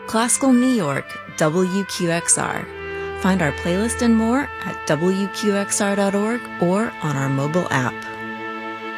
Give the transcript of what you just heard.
Classical New York, WQXR. Find our playlist and more at WQXR.org or on our mobile app.